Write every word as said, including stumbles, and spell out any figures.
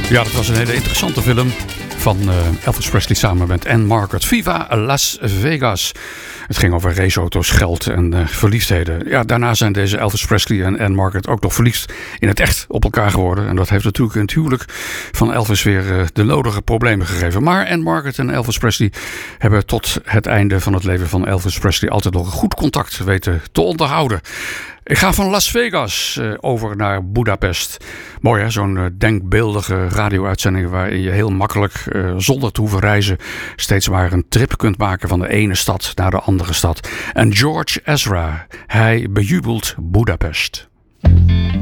Ja, dat was een hele interessante film van uh, Elvis Presley samen met Ann Margaret. Viva Las Vegas. Het ging over raceauto's, geld en uh, verliefdheden. Ja, daarna zijn deze Elvis Presley en Ann Margaret ook nog verliefd in het echt op elkaar geworden. En dat heeft natuurlijk in het huwelijk van Elvis weer uh, de nodige problemen gegeven. Maar Ann Margaret en Elvis Presley hebben tot het einde van het leven van Elvis Presley altijd nog een goed contact weten te onderhouden. Ik ga van Las Vegas uh, over naar Budapest. Mooi hè, zo'n uh, denkbeeldige radio-uitzending waarin je heel makkelijk, uh, zonder te hoeven reizen, steeds maar een trip kunt maken van de ene stad naar de andere stad. En George Ezra, hij bejubelt Budapest.